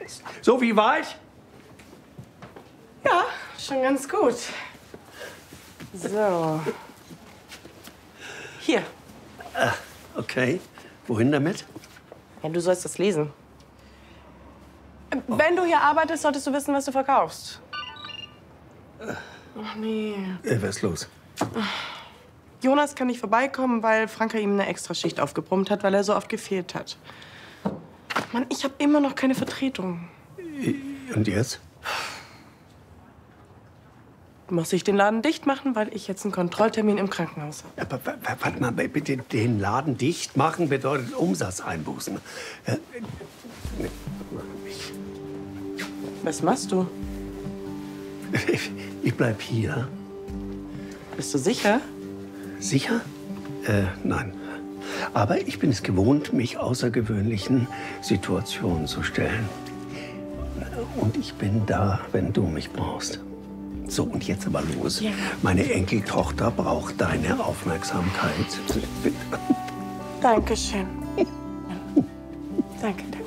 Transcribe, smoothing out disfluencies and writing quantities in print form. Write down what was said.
So, wie war ich? Ja, schon ganz gut. So. Hier. Okay. Wohin damit? Ja, du sollst das lesen. Wenn du hier arbeitest, solltest du wissen, was du verkaufst. Ach nee. Was ist los? Jonas kann nicht vorbeikommen, weil Franka ihm eine Extraschicht aufgebrummt hat, weil er so oft gefehlt hat. Mann, ich habe immer noch keine Vertretung. Und jetzt? Muss ich den Laden dicht machen, weil ich jetzt einen Kontrolltermin im Krankenhaus habe. Aber warte mal, bitte, den Laden dicht machen bedeutet Umsatzeinbußen. Was machst du? Ich bleib hier. Bist du sicher? Sicher? Nein. Aber ich bin es gewohnt, mich außergewöhnlichen Situationen zu stellen. Und ich bin da, wenn du mich brauchst. So, und jetzt aber los. Ja. Meine Enkeltochter braucht deine Aufmerksamkeit. Bitte. Dankeschön. Danke, danke.